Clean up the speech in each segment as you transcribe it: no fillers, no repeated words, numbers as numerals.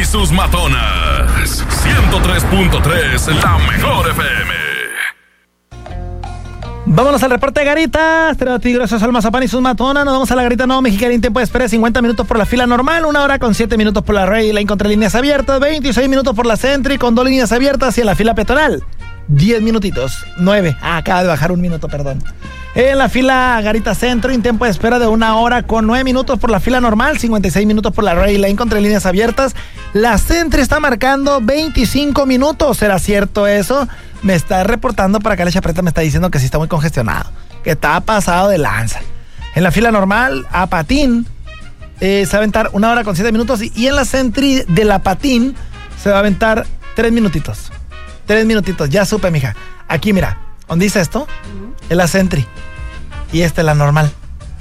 sus matonas. 103.3, la mejor FM. Vámonos al reporte de Garitas. Gracias al Mazapán y sus matonas. Nos vamos a la Garita Nuevo Mexicali en tiempo de espera. 50 minutos por la fila normal, 1 hora con 7 minutos por la Ray Lane contra líneas abiertas, 26 minutos por la Sentry con 2 líneas abiertas, y en la fila peatonal 10 minutitos, 9. Acaba de bajar 1 minuto, perdón. En la fila Garita Centro, en tiempo de espera de 1 hora con 9 minutos por la fila normal, 56 minutos por la Ray Lane contra líneas abiertas. La Sentry está marcando 25 minutos. ¿Será cierto eso? Me está reportando para acá la Chapreta, me está diciendo que sí está muy congestionado, que está pasado de lanza. En la fila normal, a Patín, se va a aventar 1 hora con 7 minutos. Y en la Sentry de la Patín se va a aventar 3 minutitos. 3 minutitos, ya supe, mija. Aquí, mira, ¿dónde dice esto? Es la Sentry. Y esta es la normal.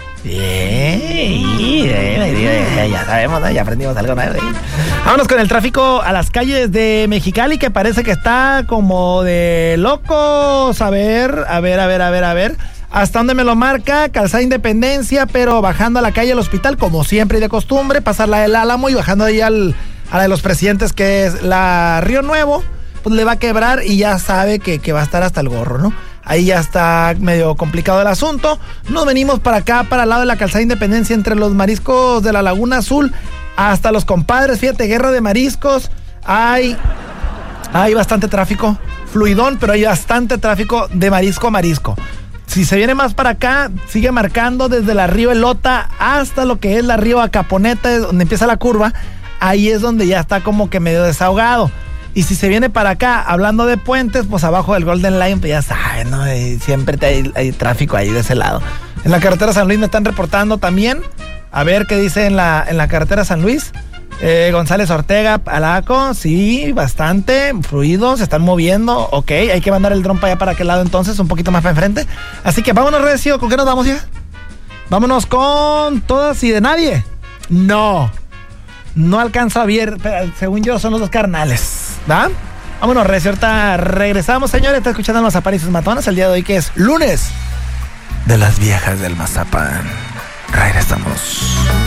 Bien, ya sabemos, ¿no? Ya aprendimos algo nuevo. Vámonos con el tráfico a las calles de Mexicali, que parece que está como de locos. A ver. ¿Hasta dónde me lo marca? Calzada Independencia, pero bajando a la calle del Hospital, como siempre y de costumbre, pasar la del Álamo y bajando ahí a la de los Presidentes, que es la Río Nuevo, pues le va a quebrar y ya sabe que va a estar hasta el gorro, ¿no? Ahí ya está medio complicado el asunto. Nos venimos para acá, para el lado de la Calzada Independencia, entre los mariscos de la Laguna Azul hasta los compadres. Fíjate, guerra de mariscos. Hay bastante tráfico, fluidón, pero hay bastante tráfico de marisco a marisco. Si se viene más para acá, sigue marcando desde la Río Elota hasta lo que es la Río Acaponeta, donde empieza la curva. Ahí es donde ya está como que medio desahogado. Y si se viene para acá, hablando de puentes, pues abajo del Golden Line, pues ya saben, ¿no? Siempre hay tráfico ahí de ese lado. En la carretera San Luis me están reportando también. A ver qué dice en la carretera San Luis. González Ortega, Palaco, sí, bastante fluido, se están moviendo. Ok, hay que mandar el dron para allá, para aquel lado entonces, un poquito más para enfrente. Así que vámonos, Recio, ¿con qué nos vamos ya? Vámonos con Todas y de Nadie. No alcanzo a ver, según yo son los dos carnales, ¿va? Vámonos, Recio, ahorita regresamos, señores. Está escuchando los Mazapán y sus matonas el día de hoy, que es lunes de las viejas del Mazapán. Regresamos.